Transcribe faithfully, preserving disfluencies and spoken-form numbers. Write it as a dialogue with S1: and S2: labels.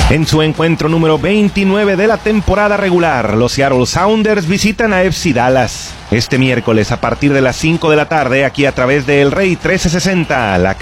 S1: En su encuentro número veintinueve de la temporada regular, los Seattle Sounders visitan a F C Dallas. Este miércoles a partir de las cinco de la tarde, aquí a través de El Rey trece sesenta, la